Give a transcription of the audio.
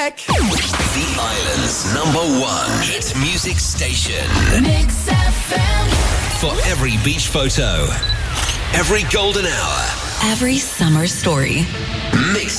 back. The island's #1 hit music station. Mix FM. For every beach photo, every golden hour, Every summer story. Mix